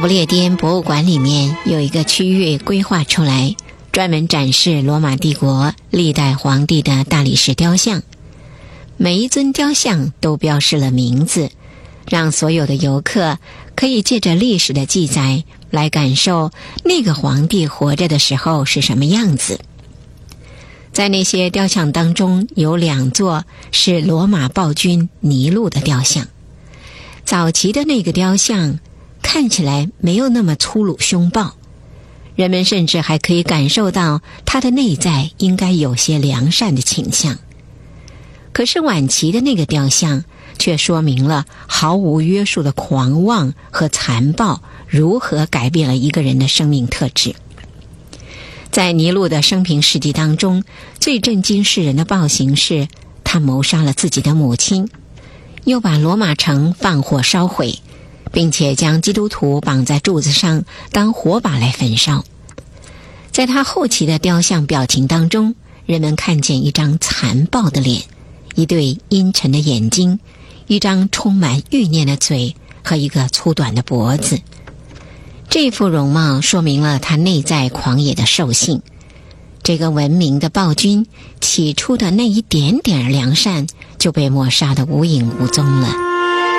不列颠博物馆里面有一个区域规划出来，专门展示罗马帝国历代皇帝的大理石雕像。每一尊雕像都标示了名字，让所有的游客可以借着历史的记载来感受那个皇帝活着的时候是什么样子。在那些雕像当中，有2座是罗马暴君尼禄的雕像。早期的那个雕像看起来没有那么粗鲁凶暴，人们甚至还可以感受到他的内在应该有些良善的倾向。可是晚期的那个雕像却说明了毫无约束的狂妄和残暴如何改变了一个人的生命特质。在尼禄的生平事迹当中，最震惊世人的暴行是他谋杀了自己的母亲，又把罗马城放火烧毁，并且将基督徒绑在柱子上当火把来焚烧。在他后期的雕像表情当中，人们看见一张残暴的脸，一对阴沉的眼睛，一张充满欲念的嘴和一个粗短的脖子。这副容貌说明了他内在狂野的兽性。这个文明的暴君起初的那一点点良善就被抹杀得无影无踪了。